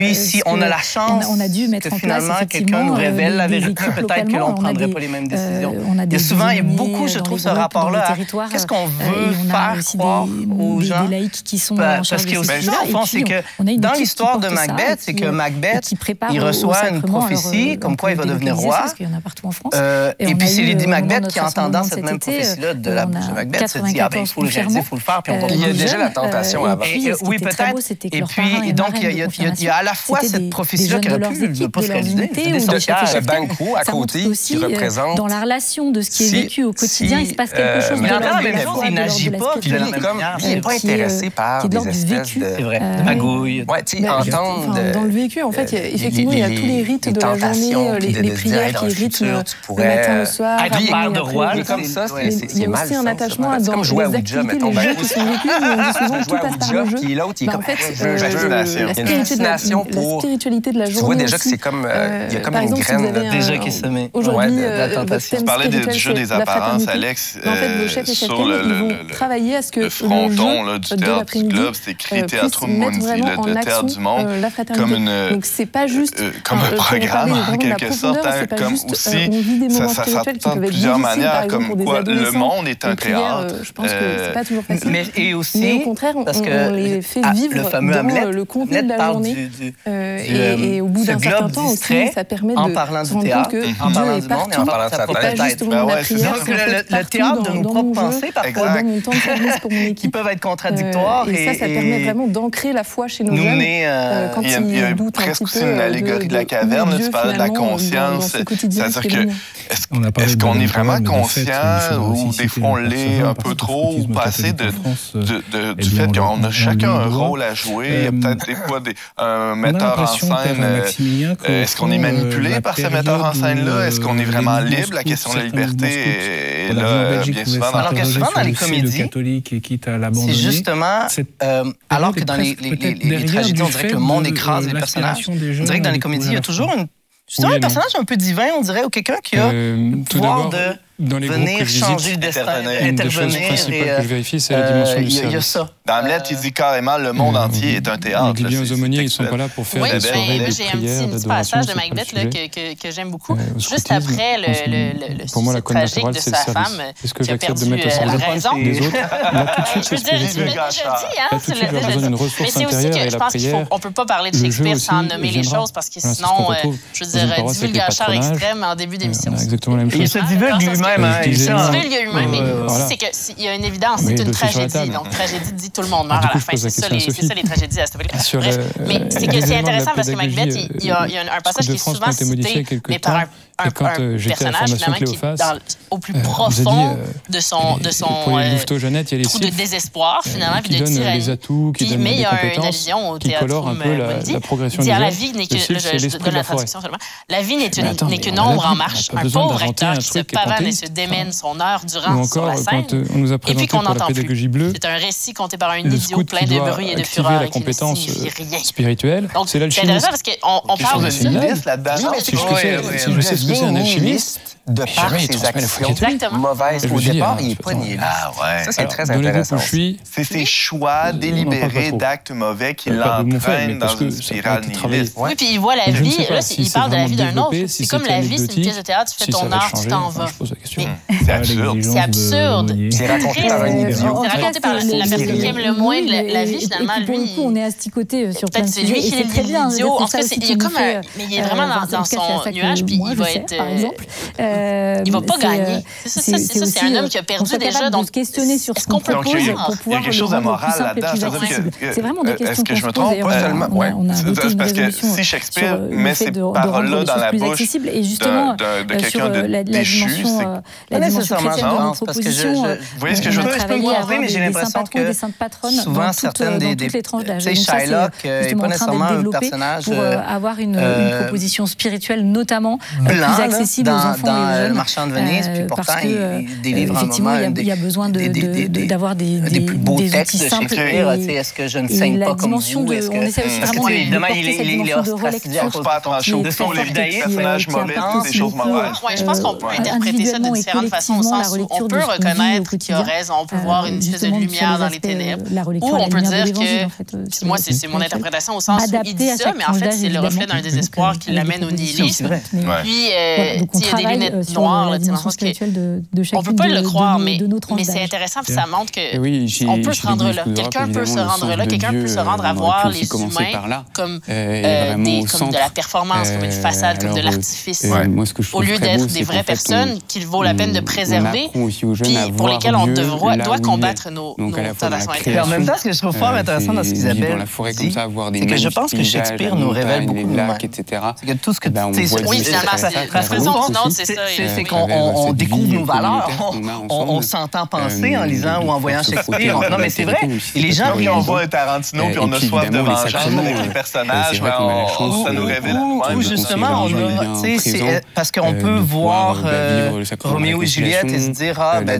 Puis si on a la chance on a dû mettre que en place, finalement quelqu'un nous révèle la vérité, peut-être que l'on ne prendrait pas les mêmes décisions. Il y a souvent et beaucoup, je trouve, ce rapport-là. Qu'est-ce qu'on veut faire croire aux gens? Des laïcs qui sont parce qu'il y a aussi ça, au fond, c'est que dans l'histoire de Macbeth, c'est que Macbeth, il reçoit une prophétie comme quoi il va devenir roi. Parce qu'il y en a partout en France. Et puis c'est Lady Macbeth qui, entendant cette même prophétie-là de la bouche de Macbeth, se dit, il faut le réaliser, il faut le faire, puis on va. Il y a déjà la tentation avant. Oui, peut-être. Et puis, donc, il y a à la fois cette prophétie-là qui aurait pu ne pas se réaliser. Le Banquo à côté qui représente. Dans la relation de ce qui est vécu au quotidien, il se passe quelque chose. Mais en même temps, il n'agit pas. Il n'est pas intéressé par des espèces de magouilles. Ouais, tu sais, entendre. Dans le vécu, en fait, effectivement, il y a tous les rites de la journée, les prières qui rythment le matin au soir. Être père de roi, comme ça, il y a aussi un attachement dans les activités, les jeux qui sont vécus. Souvent, tout passe par le jeu. Puis l'autre, il est comme la spiritualité de la journée. Tu vois déjà que c'est comme il y a comme une graine déjà qui se met. Aujourd'hui, tu parlais du jeu des apparences, Alex. En fait, vos chefs et chefs, ils vont travailler à ce que le fronton du théâtre du globe, c'est écrit Théâtrum Mundi, le théâtre du monde, comme donc c'est pas juste comme un programme en quelque sorte, comme aussi ça s'entend de plusieurs manières, comme quoi le monde est un théâtre. Je pense que c'est pas toujours facile. Mais aussi, au contraire, on les fait vivre dans le contenu de la journée. Et au bout d'un certain temps aussi, ça permet de se rendre compte que Dieu est partout, et pas juste au moment de la prière. Le théâtre de nos propres pensées, parfois, dans mon temps de service pour mon équipe, qui peuvent être contradictoires. Et ça permet vraiment d'ancrer la foi chez nos jeunes. Quand ils doutent un petit peu une allégorie de la caverne, tu parlais de la conscience. C'est-à-dire que est-ce qu'on est vraiment conscient ou des fois on l'est un peu trop ou pas assez du fait qu'on a chacun un rôle à jouer? Il y a peut-être des fois un metteur en scène. Est-ce qu'on est manipulé par ce metteur en scène-là? Est-ce qu'on est vraiment libre? La question de la liberté est là bien souvent. Alors que souvent dans les comédies, c'est justement, alors que dans les tragédies, on dirait que le monde écrase les personnages. On dirait que dans les comédies, il y a toujours un personnage un peu divin, on dirait, ou quelqu'un qui a le pouvoir de venir changer le destin, intervenir. Une des choses principales que je vérifie, c'est la dimension du service. Il y a ça. Dans Hamlet, il dit carrément le monde entier est un théâtre. Les liens aux aumôniers, ils ne sont pas là pour faire des soirées de prières, un petit passage de Macbeth que j'aime beaucoup. Juste après le suicide tragique de sa femme, qui a perdu la raison. Des autres, là, tout de suite, c'est spirituel. Là, tout de suite, il a besoin d'une ressource intérieure et la prière. On ne peut pas parler de Shakespeare sans nommer les choses, parce que sinon, je dirais, divulgacheur extrême en début d'émission. Exactement la même chose. Il se divulgue lui-même. Il se divulgue lui-même, mais c'est qu'il y a une évidence, c'est une tragédie. Donc, tragédie dit tout le monde meurt à la fin. C'est ça les tragédies à ce bref, mais c'est intéressant parce que Macbeth, il y a un passage qui est souvent cité, mais par un personnage finalement qui est au plus profond de son trou de désespoir finalement, puis de tyrannie. Mais il y a une allusion au Théâtre Mundi. Il dit, la vie n'est que, je donne la traduction seulement, la vie n'est qu'une ombre en marche, un pauvre acteur qui se pavane et se démène son heure durant sur la scène, et puis qu'on n'entend plus. C'est un récit conté par un idiot plein de bruit et de fureur qui ne signifie rien. Spirituelle, c'est l'alchimiste. C'est intéressant parce qu'on parle de ça. Si je sais ce que c'est un alchimiste, de par ses actions mauvaises au départ, il n'est pas nihiliste. Ça, c'est très intéressant. C'est ses choix délibérés d'actes mauvais qui l'entraînent dans une spirale nihiliste. Oui, puis il voit la vie, là, il parle de la vie d'un autre. C'est comme la vie, c'est une pièce de théâtre, tu fais ton art, tu t'en vas. C'est absurde. C'est absurde. C'est raconté par un idiot. C'est raconté par la personne qui aime le moins de la vie, finalement. Pour le coup, on est asticoté sur plein de sujets. C'est lui qui est très bien. En fait, il est comme un... Mais il est vraiment dans son nuage, puis il va être... Il va pas gagner. C'est ça, c'est un homme qui a perdu déjà. Donc, se questionner sur ce qu'on propose pour pouvoir quelque chose de moral là-dedans. C'est vraiment des questions qu'on se pose. Parce que si Shakespeare met ces paroles-là dans la bouche de quelqu'un de déchu, la dimension chrétienne de nos propositions. Vous voyez ce que je veux dire? Je peux me tromper, mais j'ai l'impression que souvent certaines des tranches d'âge. Shylock n'est pas nécessairement un personnage pour avoir une proposition spirituelle, notamment plus accessible aux enfants jeunes. Le marchand de Venise, puis pourtant, il délivre effectivement, il y a besoin d'avoir des plus beaux textes de simples. Est-ce que je ne saigne pas comme vous? On essaie aussi vraiment évidemment, il est ostracisé à cause de tous les personnages mauvais, des choses mauvaises. Oui, je pense qu'on peut interpréter ça de différentes façons, au sens où on peut reconnaître qu'il a raison, on peut voir une espèce de lumière dans les ténèbres, ou on peut dire que, moi, c'est mon interprétation au sens où il dit ça, mais en fait, c'est le reflet d'un désespoir qui l'amène au nihilisme. Puis, il y a des lunettes noires, dans le sens que on peut pas le croire, mais c'est intéressant, puis ça montre qu'on peut se rendre là. Quelqu'un peut se rendre là, quelqu'un peut se rendre à voir les humains comme de la performance, comme une façade, comme de l'artifice, au lieu d'être des vraies personnes qu'il vaut la peine de préserver, puis pour lesquelles on doit combattre nos tentations intérieures. En même temps, ce que je trouve fort intéressant dans ce qu'Isabelle dit, c'est que je pense que Shakespeare nous révèle beaucoup de nous-mêmes. C'est que tout ce que oui, finalement, la façon dont c'est ça. C'est qu'on découvre nos valeurs, on s'entend penser en lisant ou en voyant Shakespeare. Non, mais c'est vrai. Et les gens, on voit un Tarantino, puis on a soif de vengeance avec les personnages, ça nous révèle nous-mêmes. Ou justement, parce qu'on peut voir Roméo et Juliette et se dire,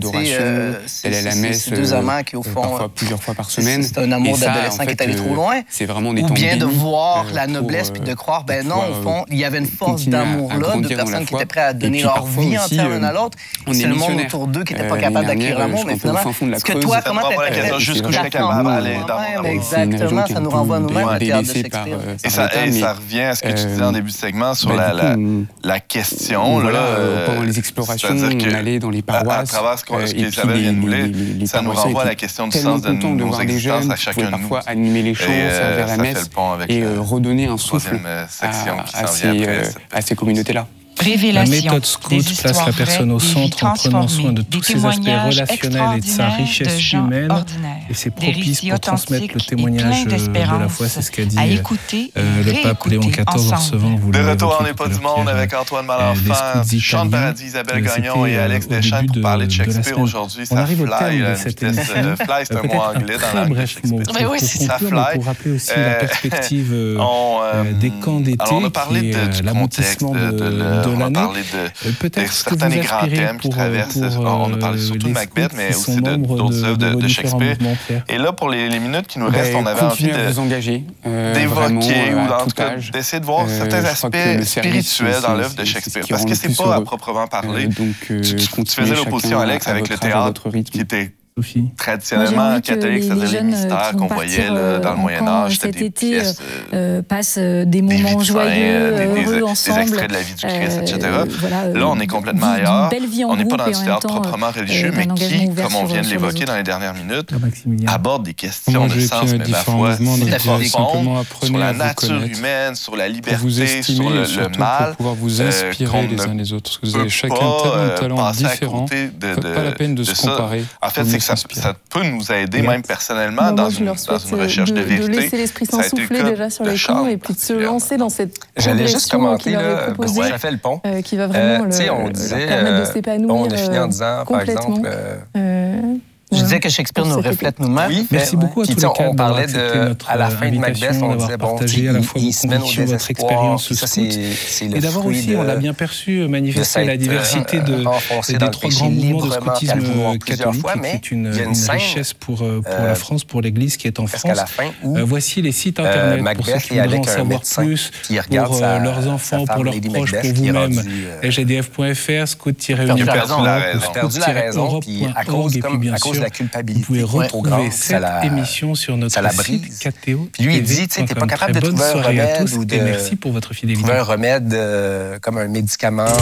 c'est deux amants qui, au fond, plusieurs fois par semaine. C'est un amour d'adolescent qui est allé trop loin. Ou bien de voir la noblesse puis de croire, ben non, au fond, il y avait une force d'amour-là, de personnes qui étaient prêtes à donner leur vie entière l'un à l'autre. C'est le monde autour d'eux qui n'était pas capable d'acquérir l'amour. Mais finalement, est-ce que toi, comment t'as jusqu'où j'étais capable d'aller dans exactement, ça nous renvoie à nous-mêmes au théâtre de Shakespeare. Et ça revient à ce que tu disais en début de segment sur la question. Pendant les explorations, on allait dans les paroisses. À travers ce qu'Isabelle vient de nous lire, ça nous renvoie à la question du sens de nos existences à chacun de nous. Parfois animer les chants, servir la messe et redonner un souffle à ces communautés-là. La méthode Scout place la personne au centre en prenant soin de tous ses aspects relationnels et de sa richesse humaine. Et c'est propice pour transmettre le témoignage de la foi. C'est ce qu'a dit le pape Léon XIV en recevant. De retour en n'est pas du monde avec Antoine Malenfant, Sean Paradis, Isabelle Gagnon et Alex Deschênes pour parler de Shakespeare aujourd'hui. Ça fly, fly, c'est un mot anglais dans la langue de Shakespeare. Oui, c'est ça fly. Pour rappeler aussi la perspective des camps d'été, on a parlé de l'aboutissement de l'année. On a parlé de certains des grands thèmes qui traversent. On a parlé surtout de Macbeth, mais aussi d'autres œuvres de Shakespeare. Et là, pour les minutes qui nous restent, on avait envie d'évoquer, ou en tout cas d'essayer de voir certains aspects spirituels dans l'œuvre de Shakespeare. Parce que c'est pas à proprement parler. Tu faisais l'opposition, Alex, avec le théâtre qui était traditionnellement catholique, c'est-à-dire les mystères qu'on voyait dans le Moyen-Âge, c'était des pièces, passent des moments joyeux, heureux ensemble. Des extraits de la vie du Christ, etc. Là, on est complètement ailleurs. On n'est pas dans du théâtre proprement religieux, mais qui, comme on vient de l'évoquer dans les dernières minutes, aborde des questions de sens, mais ma foi, très profondes, sur la nature humaine, sur la liberté, sur le mal, pouvoir vous inspirer les uns les autres. Vous avez chacun tellement de talents différents, pas la peine de se comparer. En fait, c'est que ça peut nous aider, même personnellement, dans une recherche de vérité. De laisser l'Esprit Saint souffler déjà sur les camps et puis de se lancer dans cette progression qu'il leur est proposée, qui va vraiment leur permettre de s'épanouir complètement. Je disais que Shakespeare nous reflète nous-mêmes. Oui, merci beaucoup à tous les quatre. On parlait à la fin de Macbeth, on disait partager à la fois vos convictions, votre expérience scout, et d'avoir aussi, on l'a bien perçu, manifesté la diversité des trois grands mouvements de scoutisme catholique, qui est une richesse pour la France, pour l'Église qui est en France. Voici les sites internet pour ceux qui voudraient en savoir plus, pour leurs enfants, pour leurs proches, pour vous-même. LGDF.fr, scout-europe.org, et puis bien sûr, la culpabilité. Vous pouvez retrouver cette émission sur notre site KTO. Puis lui, il dit, tu sais, t'es pas capable de trouver un remède ou merci pour votre fidélité. Trouver un remède comme un médicament